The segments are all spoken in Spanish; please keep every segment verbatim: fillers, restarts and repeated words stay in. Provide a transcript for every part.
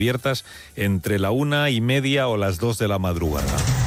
abiertas entre la una y media o las dos de la madrugada.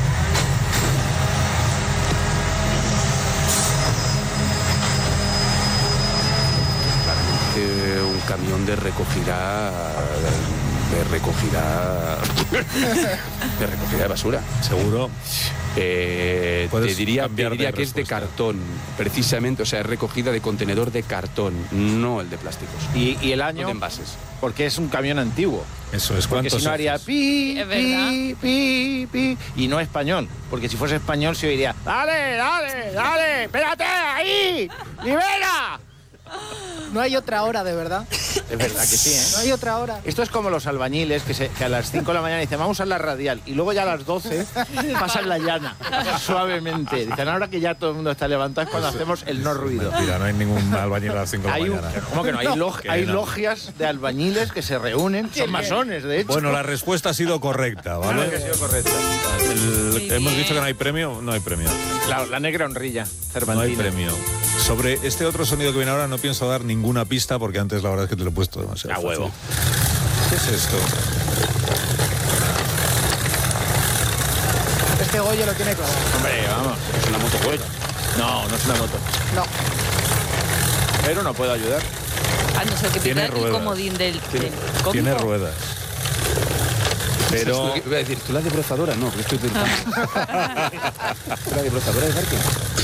Eh, un camión de recogida de recogida de recogida de basura, seguro. Eh, te diría, te diría que es de cartón, precisamente, o sea, es recogida de contenedor de cartón, no el de plásticos. Y, y el año, no de envases. Porque es un camión antiguo. Eso es, porque si no haría pi, pi, pi, pi, y no español, porque si fuese español se oiría, dale, dale, dale, espérate ahí, libera. No hay otra hora, de verdad. Es verdad que sí, ¿eh? No hay otra hora. Esto es como los albañiles que, se, que a las cinco de la mañana dicen, vamos a la radial, y luego ya a las doce pasan la llana, suavemente. Dicen, ahora que ya todo el mundo está levantado es cuando pues, hacemos el no ruido. Mentira, no hay ningún albañil a las cinco de la hay mañana. Un, ¿Cómo que no? Hay, log, hay no. logias de albañiles que se reúnen, son masones, de hecho. Bueno, la respuesta ha sido correcta, ¿vale? Claro que ha sido correcta. El, hemos dicho que no hay premio, no hay premio. La, la negra honrilla, Cervantina. No hay premio. Sobre este otro sonido que viene ahora no pienso dar ninguna pista porque antes la verdad es que te lo he puesto demasiado. A huevo. ¿Qué es esto? Este Goyo lo tiene claro. Hombre, vamos, es una moto Goyo. No, no es una moto. No. Pero no puedo ayudar. A no ser que tiene tenga el comodín del, tiene, del cómico. Tiene ruedas. Pero... Voy a decir, ¿tú la debrozadora? No, porque estoy pensando. ¿Tú la debrozadora de parque?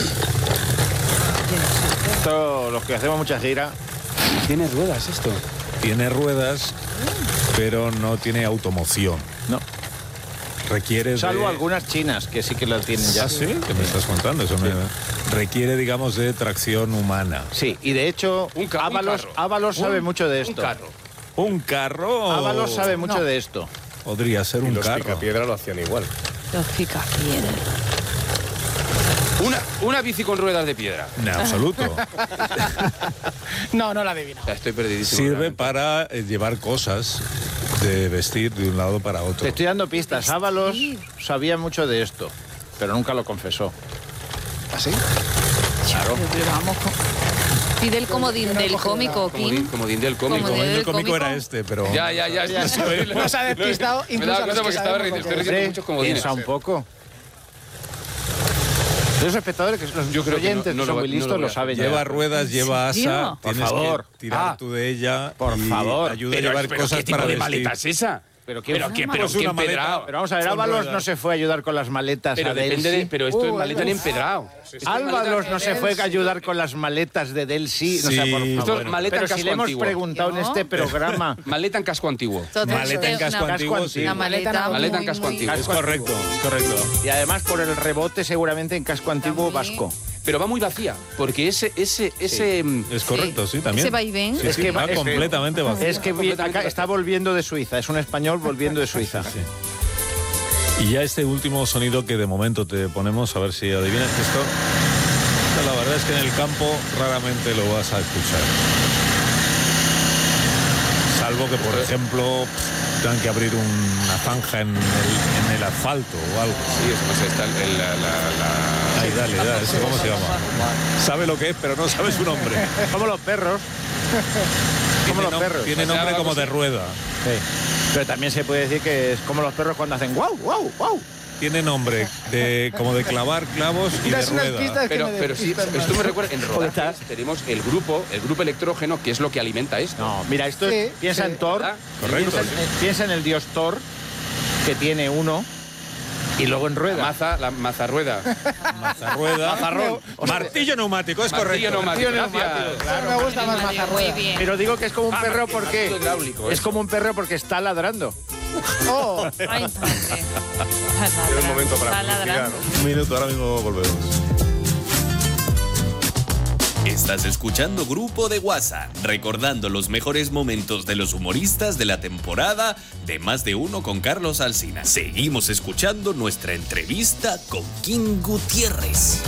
Esto, los que hacemos mucha gira... ¿Tiene ruedas esto? Tiene ruedas, pero no tiene automoción. No. Requiere Salvo de... algunas chinas, que sí que las tienen ya. ¿Ah, sí? ¿Qué me estás contando? Eso sí. me... Requiere, digamos, de tracción humana. Sí, y de hecho, un ca Ábalos, un Ábalos sabe un, mucho de esto. Un carro. ¿Un carro? Ábalos sabe mucho no. de esto. Podría ser y un los carro. Los picapiedra lo hacían igual. Los picapiedra. Una, una bici con ruedas de piedra. En absoluto. No, no la adivino. O sea, estoy perdidísimo. Sirve realmente. para eh, llevar cosas de vestir de un lado para otro. Te estoy dando pistas. Ábalos sabía mucho de esto, pero nunca lo confesó. ¿Así? Claro. Pero vamos con... Pide el comodín del cómico, Kim. Comodín, comodín del cómico. Comodín El del cómico cómico era este, pero... Ya, ya, ya. ya Nos ha despistado Me incluso daba a los cuenta que porque estaba sabemos riendo. lo Estoy que es. riendo muchos comodines. Piensa un poco. Los espectadores, que los Yo creo que oyentes, no- no que son lo muy va- no listos, lo voy lo a saben ya. Lleva ruedas, lleva asa, serio? Por tienes favor. que tirar Ah. tú de ella Por y favor. ayuda a Pero, llevar pero cosas ¿qué tipo para de vestir. maleta es esa? Pero qué, Pero qué, pero Pues qué una maleta. empedrado. Pero vamos a ver, Son Ábalos ruedas. no se fue a ayudar con las maletas Pero a depende Delsi. de, pero esto es Uh, maleta en uf. empedrado. Ábalos no se fue a ayudar con las maletas de Delsi. O sea, Sí. por Esto favor. es maleta Pero en si casco le hemos antiguo. preguntado en ¿No? este programa... Maleta en casco antiguo. Total, Maleta en una- casco casco antiguo, sí. antiguo. Una maleta, Maleta en muy, casco muy- antiguo. Es correcto, es correcto. Y además por el rebote seguramente en casco antiguo También. vasco. Pero va muy vacía, porque ese, ese, ese... mm, Es correcto, sí, también. Ese vaivén. Sí, Es sí, que va es que- completamente vacío. Es que vi- acá está volviendo de Suiza, es un español volviendo de Suiza. Sí. Y ya este último sonido que de momento te ponemos, a ver si adivinas esto. Esto la verdad es que en el campo raramente lo vas a escuchar. Salvo que, por ejemplo, tengan que abrir una zanja en el, en el asfalto o algo. Sí, eso no sé, está el- el- la... la, la... Ahí, dale, dale, ¿eso cómo se llama? Sabe lo que es, pero no sabe su nombre. Como los perros. Como Tiene los nom- perros. Tiene O sea, nombre algo como de así. rueda. Sí. Pero también se puede decir que es como los perros cuando hacen guau, guau, guau. Tiene nombre de como de clavar clavos y de Tiras unas rueda. pistas que Pero, me pero sí, despistan esto más. me recuerda, en rodajes tenemos el grupo, el grupo electrógeno, que es lo que alimenta esto. No, mira, esto es, Sí, piensa sí. en Thor. ¿Verdad? Correcto, Piensa, sí. en- piensa en el dios Thor, que tiene uno, y luego en La rueda. maza, la mazarrueda. Mazarrueda. Mazarrón. Martillo neumático, es Martillo correcto. neumático, Martillo gracias. neumático, Claro, me gusta más Muy mazarrueda. bien. Pero digo que es como un Ah, perro martillo porque hidráulico, es eso. como un perro porque está ladrando. Oh, Ay, madre. Es un momento para Está publicidad, ladrando. Un minuto, ahora mismo volvemos. Estás escuchando Grupo de WhatsApp, recordando los mejores momentos de los humoristas de la temporada de Más de Uno con Carlos Alsina. Seguimos escuchando nuestra entrevista con Kim Gutiérrez.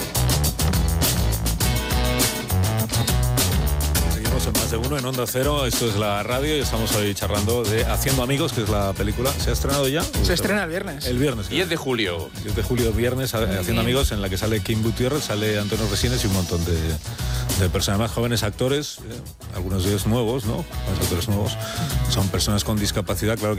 Seguimos en Más de Uno, en Onda Cero. Esto es la radio y estamos hoy charlando de Haciendo Amigos, que es la película. ¿Se ha estrenado ya? se estrena el viernes. El viernes. diez de julio. diez de julio, viernes, Haciendo bien. Amigos, en la que sale Kim Gutiérrez, sale Antonio Resines y un montón de, de personas más jóvenes, actores, eh, algunos de ellos nuevos, ¿no? Los actores nuevos son personas con discapacidad, claro que